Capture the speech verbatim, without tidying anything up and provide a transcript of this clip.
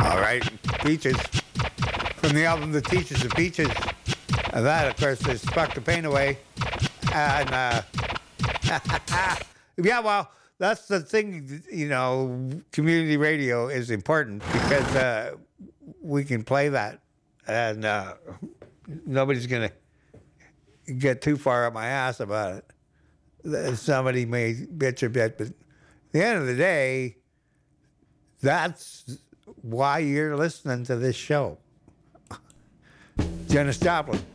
All right, Peaches. From the album The Teachers of Peaches. And that, of course, is Spark the Pain Away. And, uh, yeah, well, that's the thing, you know, community radio is important because uh, we can play that. And uh, nobody's going to get too far up my ass about it. Somebody may bitch a bit, but at the end of the day, that's why you're listening to this show. Janis Joplin.